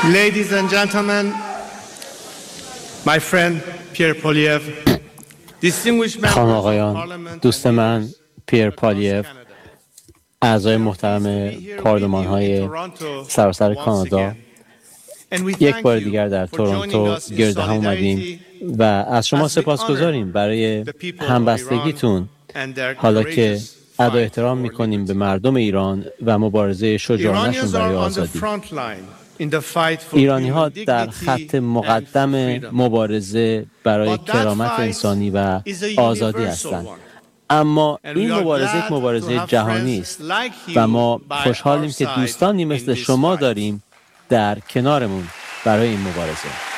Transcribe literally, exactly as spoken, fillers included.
Ladies and gentlemen, my friend Pierre Poilievre, distinguished members خانم of آقایان، parliament, دوست من پیر پالیف، اعضای محترم پارلمان‌های سراسر کانادا، یک بار دیگر در تورنتو گرد هم اومدیم و از شما سپاسگزاریم برای همبستگیتون، حالا که ادا احترام می‌کنیم به مردم ایران و مبارزه شجاعانه‌شون برای آزادی. ایرانی‌ها در خط مقدم مبارزه برای کرامت انسانی و آزادی هستند. اما این مبارزه یک مبارزه جهانی است و ما خوشحالیم که دوستانی مثل شما داریم در کنارمون برای این مبارزه.